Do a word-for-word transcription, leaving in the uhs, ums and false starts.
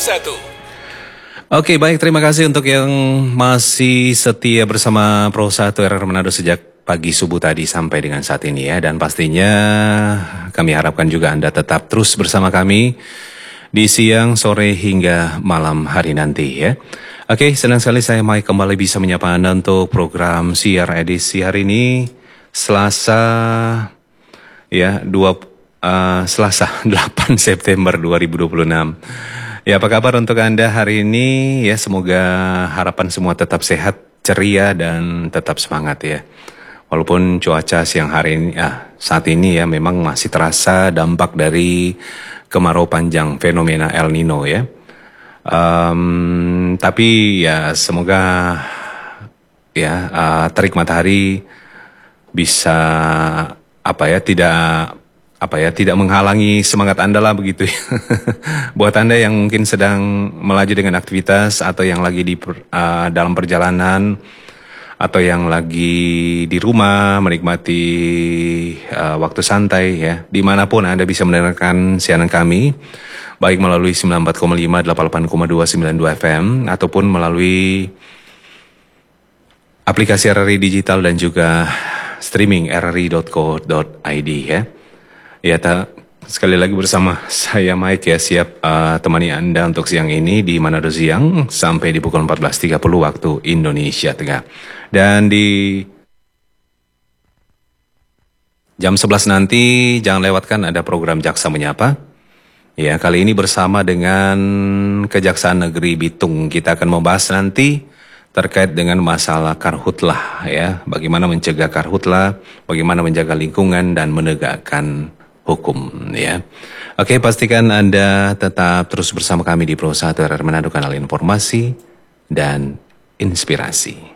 satu. Oke, baik, terima kasih untuk yang masih setia bersama Pro satu R R Manado sejak pagi subuh tadi sampai dengan saat ini ya. Dan pastinya kami harapkan juga Anda tetap terus bersama kami di siang, sore hingga malam hari nanti ya. Oke, senang sekali saya Mike kembali bisa menyapa Anda untuk program siar edisi hari ini Selasa ya dua uh, Selasa delapan September dua ribu dua puluh enam. Ya, apa kabar untuk Anda hari ini? Ya, semoga harapan semua tetap sehat, ceria, dan tetap semangat ya. Walaupun cuaca siang hari ini, ah, saat ini ya memang masih terasa dampak dari kemarau panjang fenomena El Nino ya. Um, tapi ya semoga ya uh, terik matahari bisa apa ya tidak apa ya tidak menghalangi semangat Anda lah begitu ya. Buat Anda yang mungkin sedang melaju dengan aktivitas atau yang lagi di uh, dalam perjalanan atau yang lagi di rumah menikmati uh, waktu santai ya, dimanapun Anda bisa mendengarkan siaran kami baik melalui sembilan puluh empat koma lima, delapan puluh delapan koma dua, sembilan puluh dua F M ataupun melalui aplikasi R R I digital dan juga streaming r r i dot co dot i d ya. Ya, tak, sekali lagi bersama saya Mike ya, siap uh, temani Anda untuk siang ini di Manado Siang sampai di pukul empat belas tiga puluh waktu Indonesia Tengah. Dan di jam sebelas nanti jangan lewatkan ada program Jaksa Menyapa. Ya, kali ini bersama dengan Kejaksaan Negeri Bitung. Kita akan membahas nanti terkait dengan masalah karhutlah ya, bagaimana mencegah karhutlah, bagaimana menjaga lingkungan dan menegakkan hukum ya. Oke, pastikan Anda tetap terus bersama kami di Pro satu R R Manado, kanal informasi dan inspirasi.